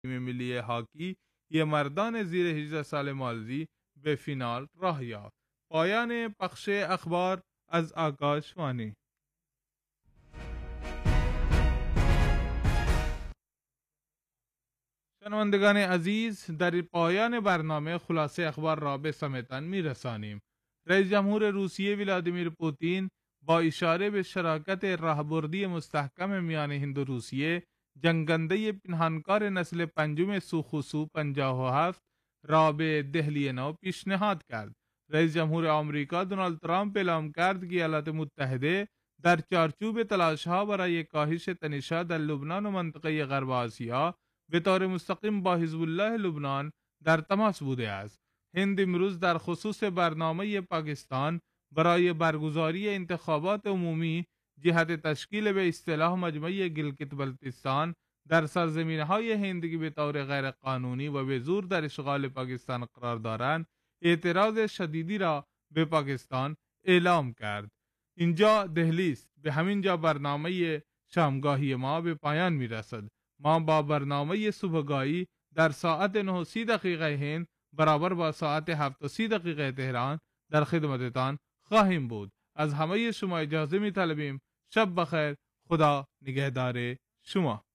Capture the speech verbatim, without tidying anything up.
ملی هاکی یه مردان زیر هجده سال مالزی به فینال راه یافت. پایان پخش اخبار از آکاشوانی. شنوندگان عزیز، در پایان برنامه خلاصه اخبار را به سمتان می رسانیم. رئیس جمهور روسیه ولادیمیر پوتین با اشاره به شراکت راهبردی مستحکم میان هند و روسیه، جنگنده پنهانکار نسل پنجم سوخوسو پنجاه و هفت را به دهلی نو پیشنهاد کرد. رئیس جمهور آمریکا دونالد ترامپ اعلام کرد که ایالات متحده در چارچوب تلاش‌ها برای کاهش تنش‌ها در لبنان و منطقه غرب آسیا به طور مستقیم با حزب الله لبنان در تماس بوده است. هند امروز در خصوص برنامه پاکستان برای برگزاری انتخابات عمومی جهت تشکیل به اصطلاح مجمع گیلگیت بلتیستان در سرزمین‌های هند که به طور غیر قانونی و به زور در اشغال پاکستان قرار دارند، اعتراض شدیدی را به پاکستان اعلام کرد. اینجا دهلی است. به همین جا برنامه شامگاهی ما به پایان می‌رسد. ما با برنامه صبحگاهی در ساعت نه و سی دقیقه هند برابر با ساعت هفت و سی دقیقه تهران در خدمتتان خواهیم بود. از همه شما اجازه می طلبیم. شب بخیر. خدا نگهدار شما.